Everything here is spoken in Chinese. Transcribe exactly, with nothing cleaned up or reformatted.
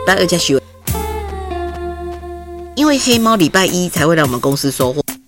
拜二才收。因为黑猫礼拜一才会来我们公司收货，